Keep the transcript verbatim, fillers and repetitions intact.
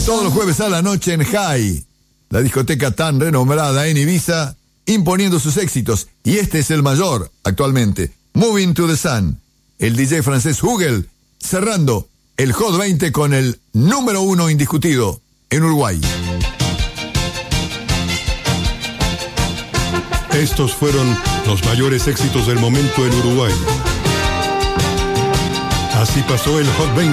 Todos los jueves a la noche en High, la discoteca tan renombrada en Ibiza, imponiendo sus éxitos. Y este es el mayor actualmente, Moving to the Sun. El D J francés Hugel, cerrando el Hot veinte con el número uno indiscutido en Uruguay. Estos fueron los mayores éxitos del momento en Uruguay. Así pasó el Hot veinte.